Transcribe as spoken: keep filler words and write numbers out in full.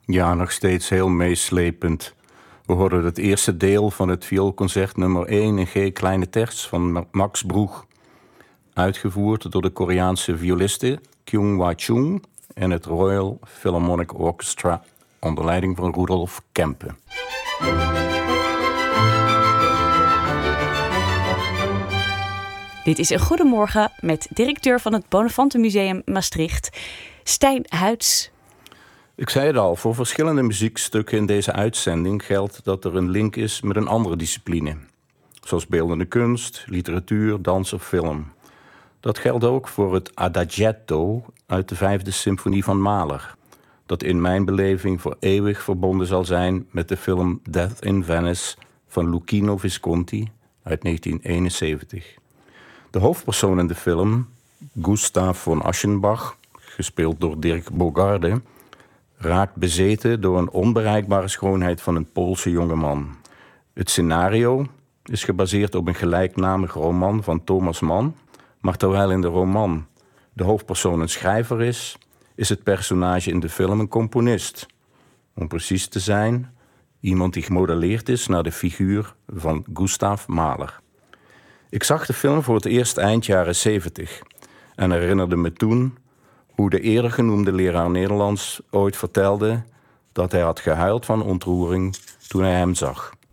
Ja, nog steeds heel meeslepend. We horen het eerste deel van het vioolconcert nummer één in G kleine terts van Max Broeg. Uitgevoerd door de Koreaanse violiste Kyung-Hwa Chung en het Royal Philharmonic Orchestra onder leiding van Rudolf Kempe. Dit is een Goedemorgen met directeur van het Bonaventumusseum Maastricht, Stijn Huids. Ik zei het al, voor verschillende muziekstukken in deze uitzending geldt dat er een link is met een andere discipline. Zoals beeldende kunst, literatuur, dans of film. Dat geldt ook voor het Adagietto uit de vijfde symfonie van Mahler. Dat in mijn beleving voor eeuwig verbonden zal zijn met de film Death in Venice van Luchino Visconti uit negentien eenenzeventig. De hoofdpersoon in de film, Gustav von Aschenbach, gespeeld door Dirk Bogarde, raakt bezeten door een onbereikbare schoonheid van een Poolse jongeman. Het scenario is gebaseerd op een gelijknamig roman van Thomas Mann, maar terwijl in de roman de hoofdpersoon een schrijver is, is het personage in de film een componist. Om precies te zijn, iemand die gemodelleerd is naar de figuur van Gustav Mahler. Ik zag de film voor het eerst eind jaren zeventig en herinnerde me toen hoe de eerder genoemde leraar Nederlands ooit vertelde dat hij had gehuild van ontroering toen hij hem zag.